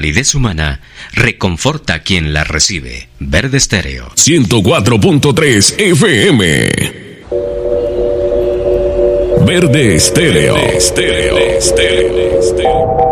calidez humana reconforta a quien la recibe. Verde Estéreo 104.3 FM. Verde Estéreo.